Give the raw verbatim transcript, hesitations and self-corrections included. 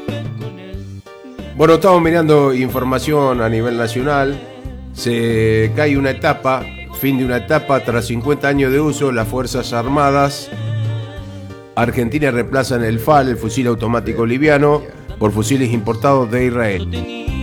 Bueno, estamos mirando información a nivel nacional. Se cae una etapa, fin de una etapa, tras cincuenta años de uso, las Fuerzas Armadas Argentina reemplazan el F A L, el fusil automático liviano, por fusiles importados de Israel.